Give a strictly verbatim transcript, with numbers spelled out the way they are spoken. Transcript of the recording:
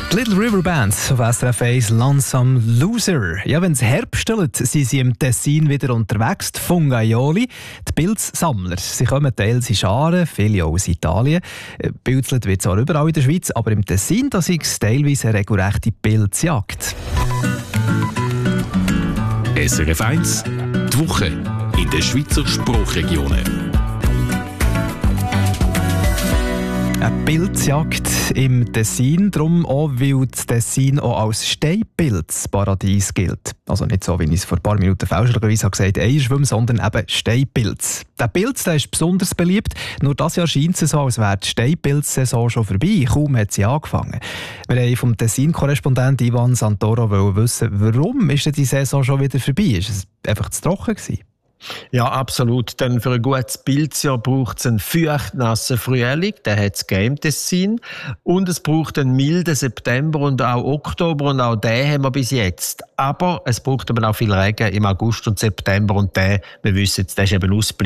Die Little River Band auf S R F eins Lonesome Loser. Ja, wenn es herbstelt, sind sie im Tessin wieder unterwegs. Die Fungaioli, die Pilzsammler. Sie kommen teils in Scharen, viele auch aus Italien. Pilzelt wird zwar überall in der Schweiz, aber im Tessin da ist es teilweise eine regelrechte Pilzjagd. S R F eins, die Woche in den Schweizer Sprachregionen. Eine Pilzjagd im Tessin, darum auch, weil das Tessin auch als Steinpilzparadies gilt. Also nicht so, wie ich es vor ein paar Minuten fälschlicherweise gesagt habe, Eierschwimm, sondern eben Steinpilz. Der Pilz der ist besonders beliebt, nur das Jahr scheint es so, als wäre die Steinpilzsaison schon vorbei. Kaum hat sie angefangen. Wir wollten vom Tessin-Korrespondent Ivan Santoro wissen, warum ist denn die Saison schon wieder vorbei? Ist es einfach zu trocken gewesen? Ja, absolut. Denn für ein gutes Pilzjahr braucht es einen feuchtnassen Frühling, der hat es im Tessin. Und es braucht einen milden September und auch Oktober, und auch den haben wir bis jetzt. Aber es braucht eben auch viel Regen im August und September, und der, wir wissen jetzt, der ist eben ausgeblieben.